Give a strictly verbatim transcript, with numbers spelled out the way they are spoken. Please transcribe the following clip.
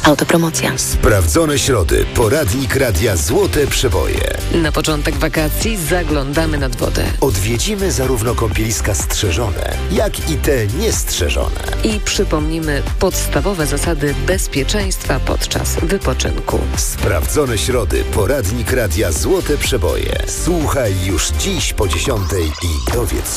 Autopromocja. Sprawdzone środy. Poradnik Radia Złote Przeboje. Na początek wakacji zaglądamy nad wodę. Odwiedzimy zarówno kąpieliska strzeżone, jak i te niestrzeżone. I przypomnimy podstawowe zasady bezpieczeństwa podczas wypoczynku. Sprawdzone środy. Poradnik Radia Złote Przeboje. Słuchaj już dziś po dziesiątej i dowiedz